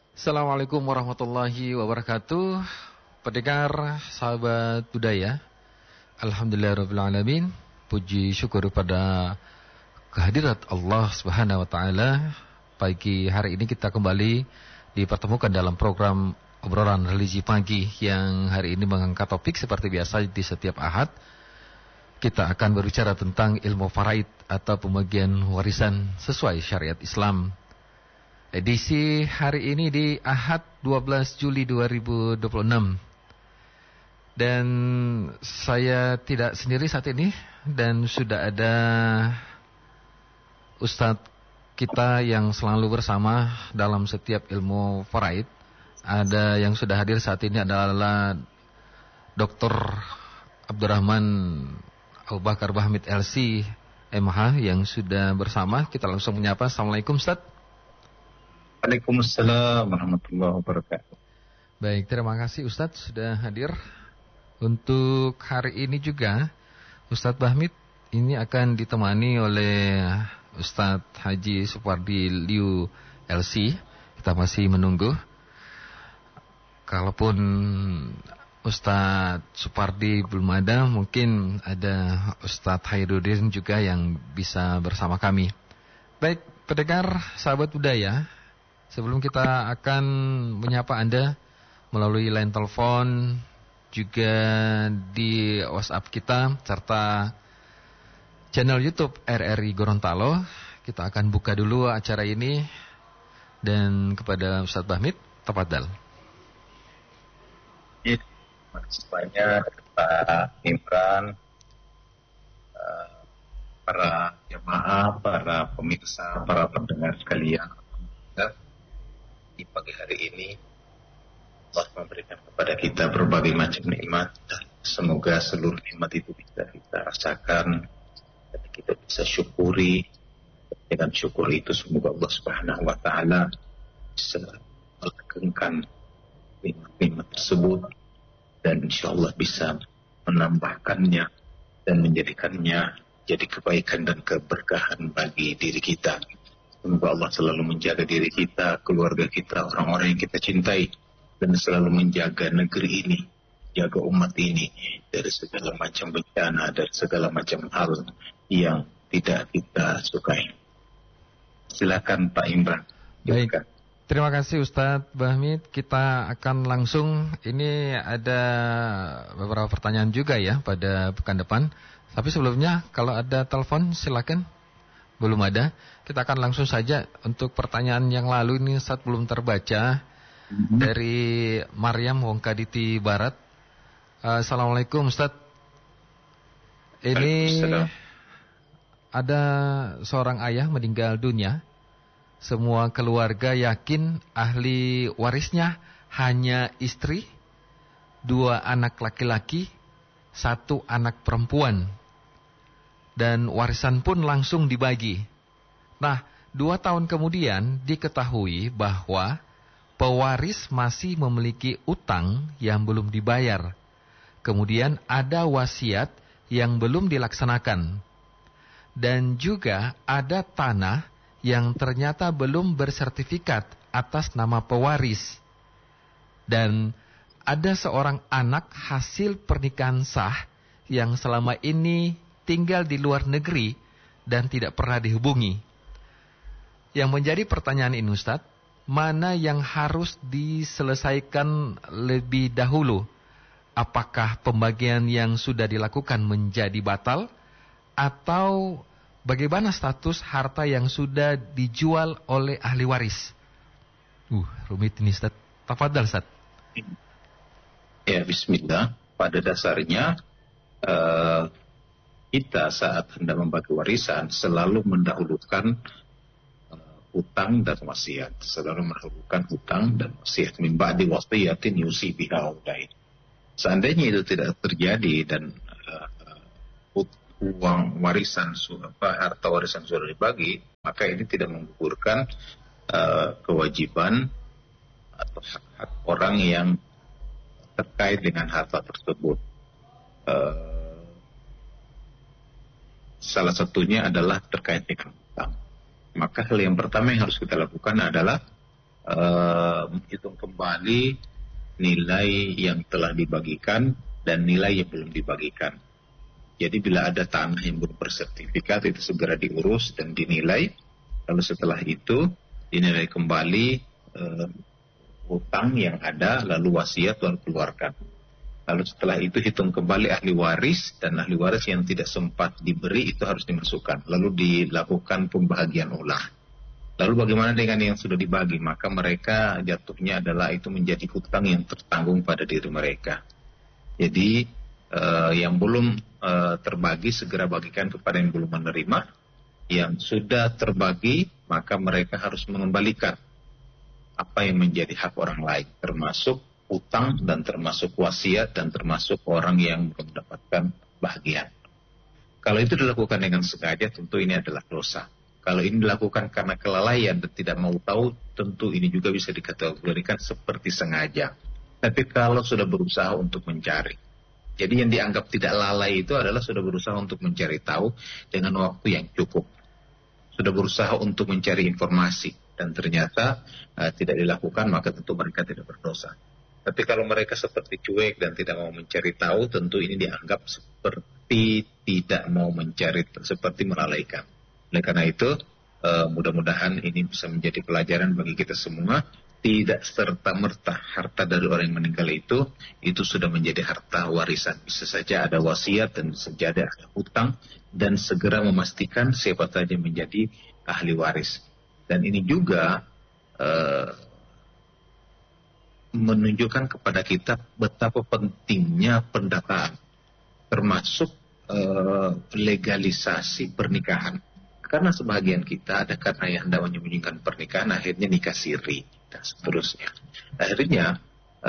Assalamualaikum warahmatullahi wabarakatuh. Pendengar sahabat budaya, alhamdulillahirrabbilalamin. Puji syukur pada kehadirat Allah subhanahu wa ta'ala. Pagi hari ini kita kembali dipertemukan dalam program obrolan religi pagi, yang hari ini mengangkat topik seperti biasa di setiap Ahad. Kita akan berbicara tentang ilmu faraid atau pembagian warisan sesuai syariat Islam. Edisi hari ini di Ahad 12 Juli 2026. Dan saya tidak sendiri saat ini, dan sudah ada Ustadz kita yang selalu bersama dalam setiap ilmu faraid. Ada yang sudah hadir saat ini adalah Dr. Abdurrahman Abu Bakar Bahmid LC MH yang sudah bersama. Kita langsung menyapa. Assalamualaikum Ustadz. Waalaikumsalam warahmatullahi wabarakatuh. Baik, terima kasih Ustadz sudah hadir. Untuk hari ini juga Ustadz Bahmid ini akan ditemani oleh Ustadz Haji Supardi Liu LC. Kita masih menunggu. Kalaupun Ustadz Supardi belum ada, mungkin ada Ustadz Hairudin juga yang bisa bersama kami. Baik, pendengar sahabat budaya, sebelum kita akan menyapa Anda melalui line telepon, juga di WhatsApp kita, serta channel YouTube RRI Gorontalo, kita akan buka dulu acara ini. Dan kepada Ustadz Bahmid, tafadhal. Terima kasih banyak Pak Imran, para jemaah, para pemirsa, para pendengar sekalian. Di pagi hari ini Allah memberikan kepada kita berbagai macam nikmat, dan semoga seluruh nikmat itu bisa kita rasakan dan kita bisa syukuri. Dengan syukur itu semoga Allah Subhanahu wa taala bisa melanggengkan nikmat-nikmat tersebut, dan insyaallah bisa menambahkannya dan menjadikannya jadi kebaikan dan keberkahan bagi diri kita. Semoga Allah selalu menjaga diri kita, keluarga kita, orang-orang yang kita cintai, dan selalu menjaga negeri ini, jaga umat ini dari segala macam bencana, dari segala macam hal yang tidak kita sukai. Silakan Pak Imran. Baik, terima kasih Ustadz Bahmid. Kita akan langsung, ini ada beberapa pertanyaan juga ya pada pekan depan. Tapi sebelumnya kalau ada telepon silakan. Belum ada. Kita akan langsung saja untuk pertanyaan yang lalu ini Ustadz belum terbaca. Dari Maryam Wongkaditi Barat. Assalamualaikum Ustadz. Ini ada seorang ayah meninggal dunia. Semua keluarga yakin ahli warisnya hanya istri, 2 anak laki-laki, 1 anak perempuan. Dan warisan pun langsung dibagi. Nah, 2 tahun kemudian diketahui bahwa pewaris masih memiliki utang yang belum dibayar. Kemudian ada wasiat yang belum dilaksanakan. Dan juga ada tanah yang ternyata belum bersertifikat atas nama pewaris. Dan ada seorang anak hasil pernikahan sah yang selama ini tinggal di luar negeri dan tidak pernah dihubungi. Yang menjadi pertanyaan ini Ustadz, mana yang harus diselesaikan lebih dahulu? Apakah pembagian yang sudah dilakukan menjadi batal? Atau bagaimana status harta yang sudah dijual oleh ahli waris? Rumit ini Ustaz. Tafadhal Ustaz. Ya, bismillah. Pada dasarnya kita saat hendak membagi warisan selalu mendahulukan hutang dan wasiat, selalu mendahulukan hutang dan wasiat min ba'di wasiyatin yusi biha udain. Seandainya itu tidak terjadi dan uang warisan harta warisan sudah dibagi, maka ini tidak menggugurkan kewajiban atau hak-hak orang yang terkait dengan harta tersebut. Salah satunya adalah terkait dengan hutang. Maka hal yang pertama yang harus kita lakukan adalah menghitung kembali nilai yang telah dibagikan dan nilai yang belum dibagikan. Jadi bila ada tanah yang belum bersertifikat itu segera diurus dan dinilai. Lalu setelah itu dinilai kembali hutang yang ada, lalu wasiat lalu keluarkan. Lalu setelah itu hitung kembali ahli waris, dan ahli waris yang tidak sempat diberi itu harus dimasukkan. Lalu dilakukan pembahagian ulang. Lalu bagaimana dengan yang sudah dibagi? Maka mereka jatuhnya adalah itu menjadi hutang yang tertanggung pada diri mereka. Jadi yang belum terbagi segera bagikan kepada yang belum menerima. Yang sudah terbagi maka mereka harus mengembalikan apa yang menjadi hak orang lain, termasuk utang dan termasuk wasiat dan termasuk orang yang belum mendapatkan bahagian. Kalau itu dilakukan dengan sengaja tentu ini adalah dosa. Kalau ini dilakukan karena kelalaian dan tidak mau tahu, tentu ini juga bisa dikategorikan seperti sengaja. Tapi kalau sudah berusaha untuk mencari, jadi yang dianggap tidak lalai itu adalah sudah berusaha untuk mencari tahu dengan waktu yang cukup. Sudah berusaha untuk mencari informasi dan ternyata tidak dilakukan, maka tentu mereka tidak berdosa. Tapi kalau mereka seperti cuek dan tidak mau mencari tahu, tentu ini dianggap seperti tidak mau mencari, seperti melalaikan. Oleh karena itu, mudah-mudahan ini bisa menjadi pelajaran bagi kita semua. Tidak serta-merta harta dari orang yang meninggal itu sudah menjadi harta warisan. Bisa saja ada wasiat dan bisa saja ada hutang, dan segera memastikan siapa saja menjadi ahli waris. Dan ini juga menunjukkan kepada kita betapa pentingnya pendataan, termasuk legalisasi pernikahan. Karena sebagian kita ada karena yang hendak menyembunyikan pernikahan, akhirnya nikah siri dan seterusnya. Akhirnya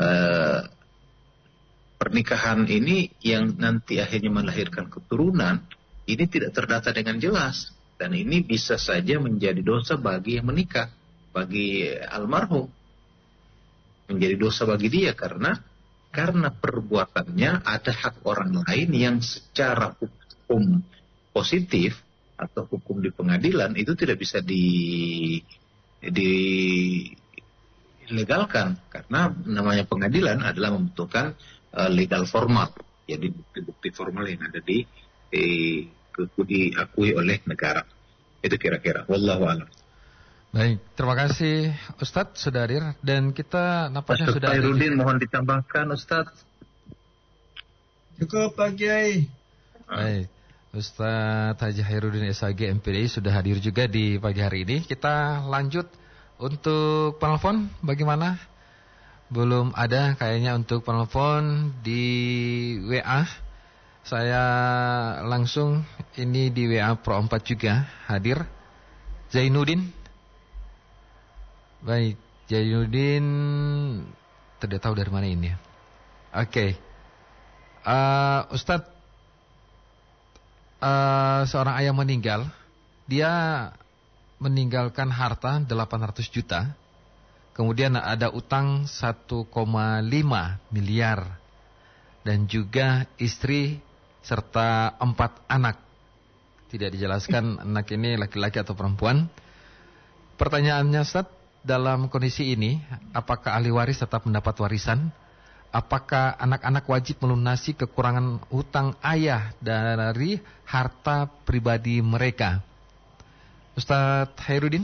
pernikahan ini yang nanti akhirnya melahirkan keturunan ini tidak terdata dengan jelas, dan ini bisa saja menjadi dosa bagi yang menikah, bagi almarhum. Menjadi dosa bagi dia karena perbuatannya ada hak orang lain yang secara hukum positif atau hukum di pengadilan itu tidak bisa dilegalkan, karena namanya pengadilan adalah membutuhkan legal formal, jadi bukti-bukti formal yang ada diakui oleh negara. Itu kira-kira. Wallahu a'lam. Baik, terima kasih Ustadz sudah hadir, dan kita nampaknya sudah hadir. Khairuddin, mohon ditambahkan Ustadz. Cukup Pak Kiai. Baik, Ustadz Haji Khairuddin SAG MPDI sudah hadir juga di pagi hari ini. Kita lanjut untuk penelpon, bagaimana? Belum ada kayaknya untuk penelpon di WA. Saya langsung ini di WA Pro 4 juga hadir Zainuddin. Baik, Zainuddin tidak tahu dari mana ini ya. Oke. Ustadz, seorang ayah meninggal. Dia meninggalkan harta 800 juta. Kemudian ada utang 1,5 miliar. Dan juga istri serta 4 anak. Tidak dijelaskan anak ini laki-laki atau perempuan. Pertanyaannya Ustadz, dalam kondisi ini, apakah ahli waris tetap mendapat warisan? Apakah anak-anak wajib melunasi kekurangan hutang ayah dari harta pribadi mereka? Ustadz Khairuddin?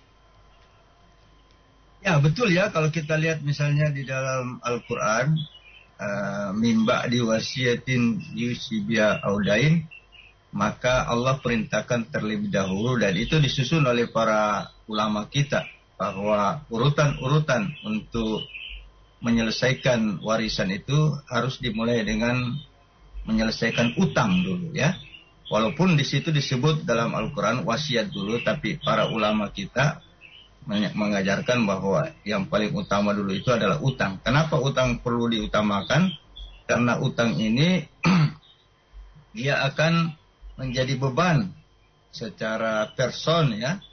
Ya betul ya, kalau kita lihat misalnya di dalam Al-Quran, mimba diwasiatin yusibia audain, maka Allah perintahkan terlebih dahulu, dan itu disusun oleh para ulama kita, bahwa urutan-urutan untuk menyelesaikan warisan itu harus dimulai dengan menyelesaikan utang dulu ya. Walaupun di situ disebut dalam Al-Quran wasiat dulu, tapi para ulama kita mengajarkan bahwa yang paling utama dulu itu adalah utang. Kenapa utang perlu diutamakan? Karena utang ini dia akan menjadi beban secara person ya.